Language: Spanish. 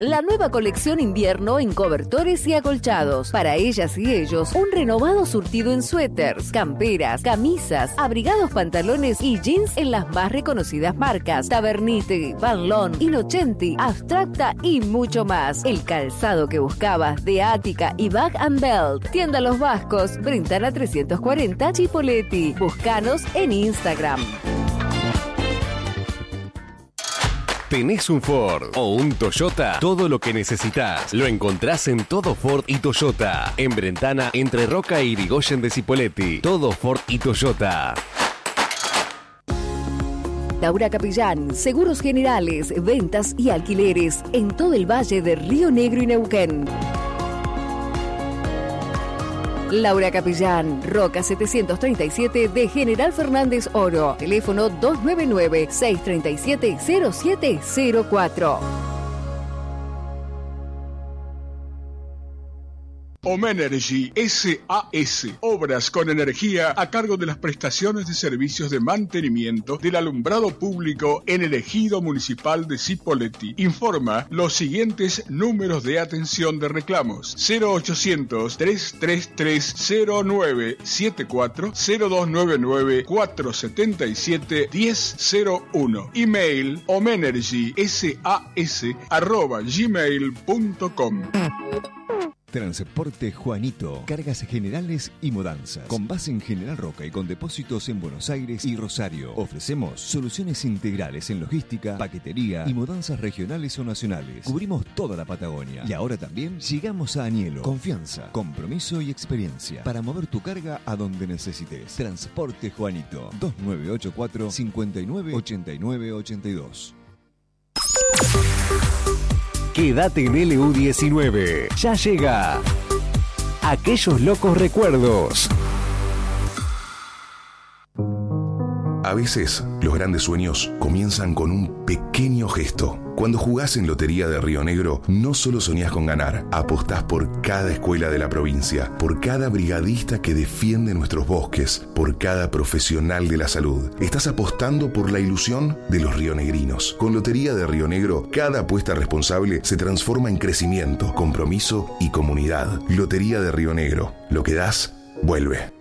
La nueva colección invierno en cobertores y acolchados. Para ellas y ellos, un renovado surtido en suéteres, camperas, camisas, abrigados, pantalones y jeans en las más reconocidas marcas: Tavernite, Van Loon, Innocenti, Abstracta y mucho más. El calzado que buscabas de Ática y Bag & Belt. Tienda Los Vascos, Brentana 340, Chipoleti. Búscanos en Instagram. ¿Tenés un Ford o un Toyota? Todo lo que necesitas lo encontrás en Todo Ford y Toyota. En Brentana, entre Roca y Irigoyen de Cipolletti. Todo Ford y Toyota. Laura Capillán, seguros generales, ventas y alquileres en todo el valle de Río Negro y Neuquén. Laura Capillán, Roca 737 de General Fernández Oro. Teléfono 299-637-0704. Omenergy SAS, obras con energía a cargo de las prestaciones de servicios de mantenimiento del alumbrado público en el ejido municipal de Cipolletti. Informa los siguientes números de atención de reclamos: 0800-333-0974, 0299-477-1001. Email omenergysas@gmail.com. Transporte Juanito, cargas generales y mudanzas. Con base en General Roca y con depósitos en Buenos Aires y Rosario. Ofrecemos soluciones integrales en logística, paquetería y mudanzas regionales o nacionales. Cubrimos toda la Patagonia. Y ahora también llegamos a Añelo. Confianza, compromiso y experiencia para mover tu carga a donde necesites. Transporte Juanito, 2984 598982. Quédate en LU19. Ya llega Aquellos Locos Recuerdos. A veces, los grandes sueños comienzan con un pequeño gesto. Cuando jugás en Lotería de Río Negro, no solo soñás con ganar, apostás por cada escuela de la provincia, por cada brigadista que defiende nuestros bosques, por cada profesional de la salud. Estás apostando por la ilusión de los rionegrinos. Con Lotería de Río Negro, cada apuesta responsable se transforma en crecimiento, compromiso y comunidad. Lotería de Río Negro. Lo que das, vuelve.